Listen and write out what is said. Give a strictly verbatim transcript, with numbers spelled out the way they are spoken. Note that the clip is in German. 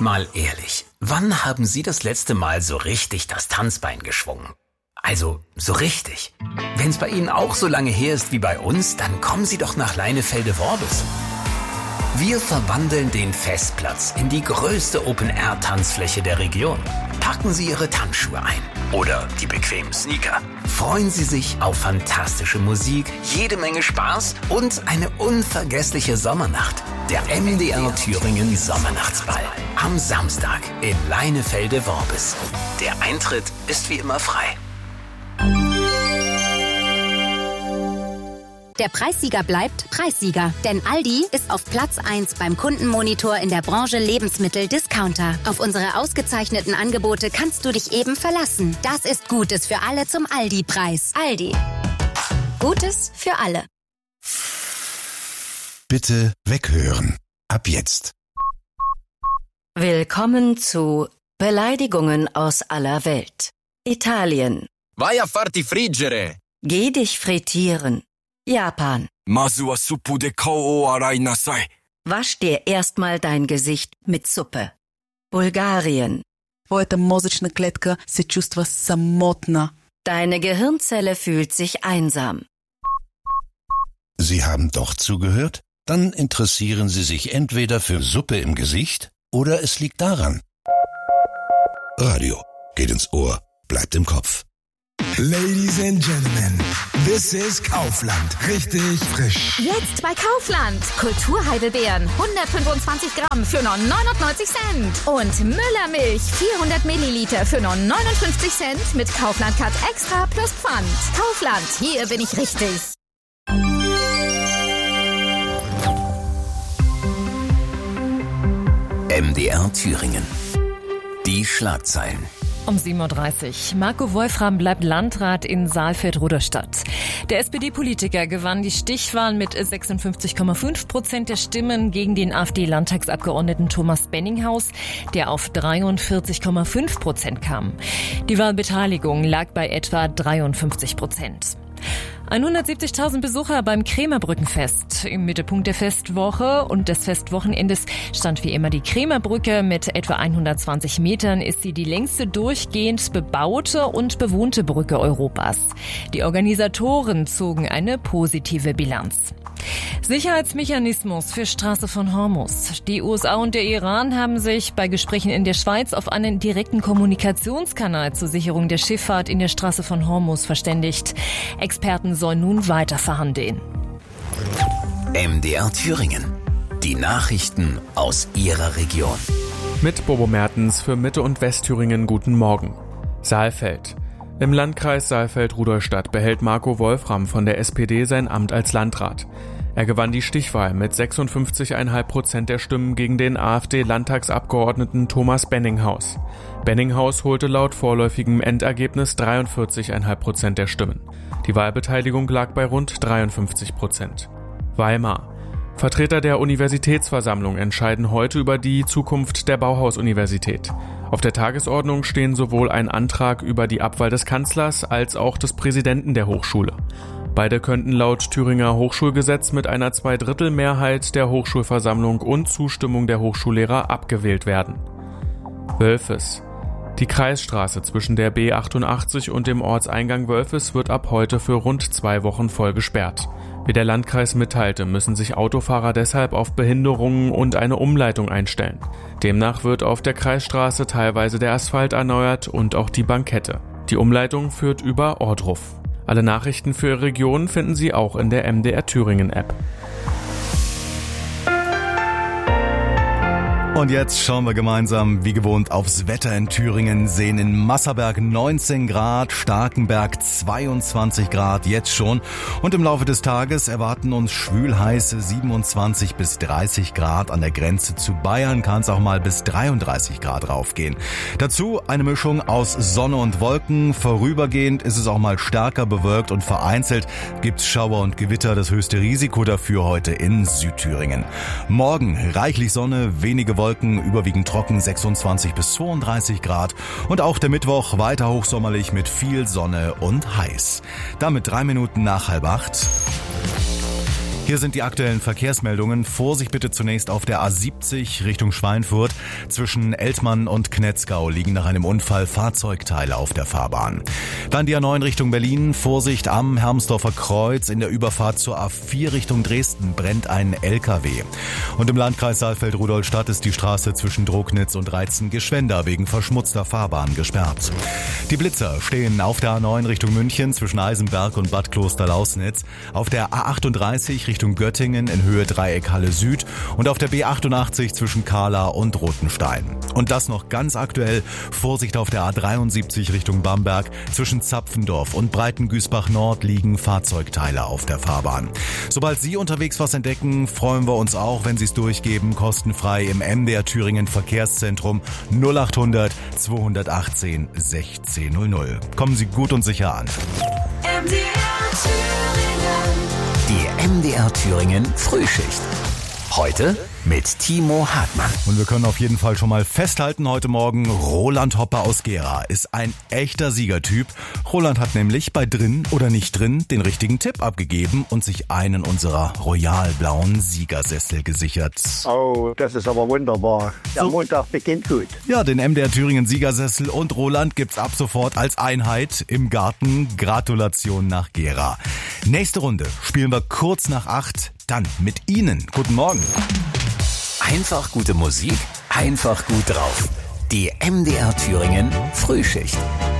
Mal ehrlich, wann haben Sie das letzte Mal so richtig das Tanzbein geschwungen? Also, so richtig. Wenn es bei Ihnen auch so lange her ist wie bei uns, dann kommen Sie doch nach Leinefelde-Worbis. Wir verwandeln den Festplatz in die größte Open-Air-Tanzfläche der Region. Packen Sie Ihre Tanzschuhe ein oder die bequemen Sneaker. Freuen Sie sich auf fantastische Musik, jede Menge Spaß und eine unvergessliche Sommernacht. Der M D R Thüringen Sommernachtsball am Samstag in Leinefelde-Worbis. Der Eintritt ist wie immer frei. Der Preissieger bleibt Preissieger, denn Aldi ist auf Platz eins beim Kundenmonitor in der Branche Lebensmittel-Discounter. Auf unsere ausgezeichneten Angebote kannst du dich eben verlassen. Das ist Gutes für alle zum Aldi-Preis. Aldi. Gutes für alle. Bitte weghören. Ab jetzt. Willkommen zu Beleidigungen aus aller Welt. Italien. Vai a farti friggere. Geh dich frittieren. Japan. Masu wa suppu de kao o arai nasai. Wasch dir erstmal dein Gesicht mit Suppe. Bulgarien. Твоята мозъчна клетка се чувства самотна. Deine Gehirnzelle fühlt sich einsam. Sie haben doch zugehört? Dann interessieren Sie sich entweder für Suppe im Gesicht oder es liegt daran. Radio geht ins Ohr, bleibt im Kopf. Ladies and Gentlemen, this is Kaufland. Richtig frisch. Jetzt bei Kaufland. Kulturheidelbeeren hundertfünfundzwanzig Gramm für nur neunundneunzig Cent. Und Müllermilch vierhundert Milliliter für nur neunundfünfzig Cent mit Kaufland Cut Extra plus Pfand. Kaufland, hier bin ich richtig. M D R Thüringen. Die Schlagzeilen. Um sieben Uhr dreißig. Marco Wolfram bleibt Landrat in Saalfeld-Rudolstadt. Der S P D-Politiker gewann die Stichwahl mit sechsundfünfzig Komma fünf Prozent der Stimmen gegen den AfD-Landtagsabgeordneten Thomas Benninghaus, der auf dreiundvierzig Komma fünf Prozent kam. Die Wahlbeteiligung lag bei etwa dreiundfünfzig Prozent. hundertsiebzigtausend Besucher beim Krämerbrückenfest. Im Mittelpunkt der Festwoche und des Festwochenendes stand wie immer die Krämerbrücke. Mit etwa hundertzwanzig Metern ist sie die längste durchgehend bebaute und bewohnte Brücke Europas. Die Organisatoren zogen eine positive Bilanz. Sicherheitsmechanismus für Straße von Hormuz. Die U S A und der Iran haben sich bei Gesprächen in der Schweiz auf einen direkten Kommunikationskanal zur Sicherung der Schifffahrt in der Straße von Hormuz verständigt. Experten sollen nun weiter verhandeln. M D R Thüringen. Die Nachrichten aus Ihrer Region. Mit Bobo Mertens für Mitte- und Westthüringen guten Morgen. Saalfeld. Im Landkreis Saalfeld-Rudolstadt behält Marco Wolfram von der S P D sein Amt als Landrat. Er gewann die Stichwahl mit sechsundfünfzig Komma fünf Prozent der Stimmen gegen den AfD-Landtagsabgeordneten Thomas Benninghaus. Benninghaus holte laut vorläufigem Endergebnis dreiundvierzig Komma fünf Prozent der Stimmen. Die Wahlbeteiligung lag bei rund dreiundfünfzig Prozent. Weimar. Vertreter der Universitätsversammlung entscheiden heute über die Zukunft der Bauhaus-Universität. Auf der Tagesordnung stehen sowohl ein Antrag über die Abwahl des Kanzlers als auch des Präsidenten der Hochschule. Beide könnten laut Thüringer Hochschulgesetz mit einer Zweidrittelmehrheit der Hochschulversammlung und Zustimmung der Hochschullehrer abgewählt werden. Wölfes. Die Kreisstraße zwischen der B achtundachtzig und dem Ortseingang Wölfes wird ab heute für rund zwei Wochen voll gesperrt. Wie der Landkreis mitteilte, müssen sich Autofahrer deshalb auf Behinderungen und eine Umleitung einstellen. Demnach wird auf der Kreisstraße teilweise der Asphalt erneuert und auch die Bankette. Die Umleitung führt über Ohrdruf. Alle Nachrichten für Ihre Region finden Sie auch in der M D R Thüringen App. Und jetzt schauen wir gemeinsam, wie gewohnt, aufs Wetter in Thüringen. Sehen in Masserberg neunzehn Grad, Starkenberg zweiundzwanzig Grad jetzt schon. Und im Laufe des Tages erwarten uns schwülheiße siebenundzwanzig bis dreißig Grad. An der Grenze zu Bayern kann es auch mal bis dreiunddreißig Grad raufgehen. Dazu eine Mischung aus Sonne und Wolken. Vorübergehend ist es auch mal stärker bewölkt und vereinzelt gibt's Schauer und Gewitter. Das höchste Risiko dafür heute in Südthüringen. Morgen reichlich Sonne, wenige Wolken. Wolken, überwiegend trocken, sechsundzwanzig bis zweiunddreißig Grad. Und auch der Mittwoch weiter hochsommerlich mit viel Sonne und heiß. Damit drei Minuten nach halb acht. Hier sind die aktuellen Verkehrsmeldungen. Vorsicht bitte zunächst auf der A siebzig Richtung Schweinfurt. Zwischen Eltmann und Knetzgau liegen nach einem Unfall Fahrzeugteile auf der Fahrbahn. Dann die A neun Richtung Berlin. Vorsicht am Hermsdorfer Kreuz. In der Überfahrt zur A vier Richtung Dresden brennt ein L K W. Und im Landkreis Saalfeld-Rudolstadt ist die Straße zwischen Drognitz und Reitzen-Geschwender wegen verschmutzter Fahrbahn gesperrt. Die Blitzer stehen auf der A neun Richtung München zwischen Eisenberg und Bad Kloster-Lausnitz, auf der A achtunddreißig Richtung Göttingen in Höhe Dreieckhalle Süd und auf der B achtundachtzig zwischen Kahla und Rothenstein. Und das noch ganz aktuell, Vorsicht auf der A dreiundsiebzig Richtung Bamberg, zwischen Zapfendorf und Breitengüßbach Nord liegen Fahrzeugteile auf der Fahrbahn. Sobald Sie unterwegs was entdecken, freuen wir uns auch, wenn Sie es durchgeben, kostenfrei im M D R Thüringen Verkehrszentrum null achthundert zweihundertachtzehn sechzehn null null. Kommen Sie gut und sicher an. M D R Thüringen. Die M D R Thüringen Frühschicht. Heute mit Timo Hartmann. Und wir können auf jeden Fall schon mal festhalten heute Morgen, Roland Hoppe aus Gera ist ein echter Siegertyp. Roland hat nämlich bei Drin oder nicht drin den richtigen Tipp abgegeben und sich einen unserer royalblauen Siegersessel gesichert. Oh, das ist aber wunderbar. Der so. Montag beginnt gut. Ja, den M D R Thüringen Siegersessel und Roland gibt's ab sofort als Einheit im Garten. Gratulation nach Gera. Nächste Runde spielen wir kurz nach acht. Dann mit Ihnen. Guten Morgen. Einfach gute Musik, einfach gut drauf. Die M D R Thüringen Frühschicht.